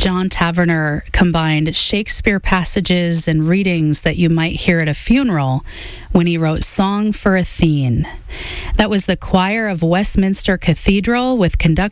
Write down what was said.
John Taverner combined Shakespeare passages and readings that you might hear at a funeral when he wrote Song for Athene. That was the choir of Westminster Cathedral with conductor